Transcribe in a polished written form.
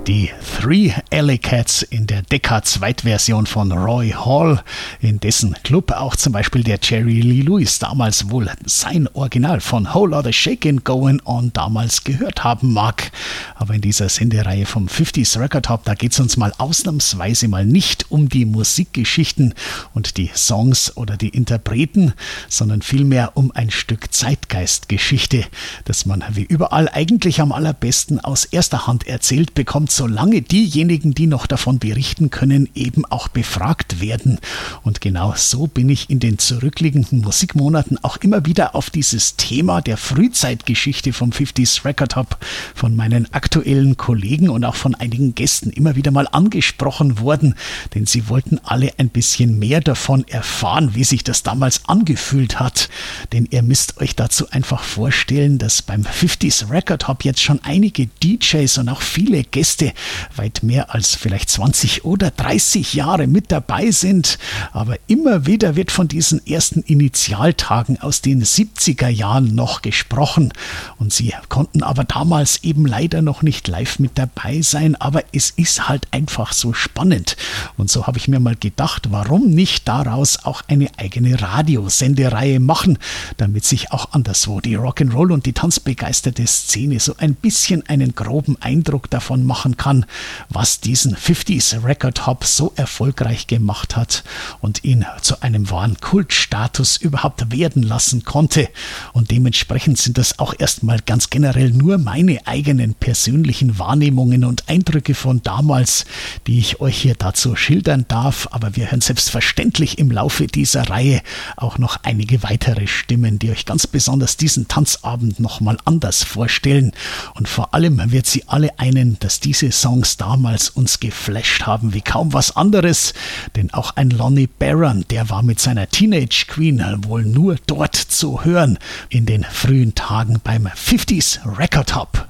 Die Three Alley Cats in der Decca-Zweitversion von Roy Hall, in dessen Club auch zum Beispiel der Jerry Lee Lewis damals wohl sein Original von Whole Lotta Shakin' Going On damals gehört haben mag. Aber in dieser Sendereihe vom 50s Record Hop, da geht es uns mal ausnahmsweise mal nicht um die Musikgeschichten und die Songs oder die Interpreten, sondern vielmehr um ein Stück Zeitgeistgeschichte, das man wie überall eigentlich am allerbesten aus erster Hand erzählt bekommt, solange diejenigen, die noch davon berichten können, eben auch befragt werden. Und genau so bin ich in den zurückliegenden Musikmonaten auch immer wieder auf dieses Thema der Frühzeitgeschichte vom 50s Record Hop von meinen aktuellen Kollegen und auch von einigen Gästen immer wieder mal angesprochen worden, denn sie wollten alle ein bisschen mehr davon erfahren, wie sich das damals angefühlt hat. Denn ihr müsst euch dazu einfach vorstellen, dass beim 50s Record Hop jetzt schon einige DJs und auch viele Gäste weit mehr als vielleicht 20 oder 30 Jahre mit dabei sind. Aber immer wieder wird von diesen ersten Initialtagen aus den 70er Jahren noch gesprochen. Und sie konnten aber damals eben leider noch nicht live mit dabei sein. Aber es ist halt einfach so spannend. Und so habe ich mir mal gedacht, warum nicht daraus auch eine eigene Radiosendereihe machen, damit sich auch anderswo die Rock'n'Roll und die tanzbegeisterte Szene so ein bisschen einen groben Eindruck davon machen kann, was diesen 50s Record Hop so erfolgreich gemacht hat und ihn zu einem wahren Kultstatus überhaupt werden lassen konnte. Und dementsprechend sind das auch erstmal ganz generell nur meine eigenen persönlichen Wahrnehmungen und Eindrücke von damals, die ich euch hier dazu schildern darf. Aber wir hören selbstverständlich im Laufe dieser Reihe auch noch einige weitere Stimmen, die euch ganz besonders diesen Tanzabend nochmal anders vorstellen. Und vor allem wird sie alle einen, dass diese Songs damals uns geflasht haben wie kaum was anderes. Denn auch ein Lonnie Barron, der war mit seiner Teenage Queen wohl nur dort zu hören in den frühen Tagen beim 50s Record Hop.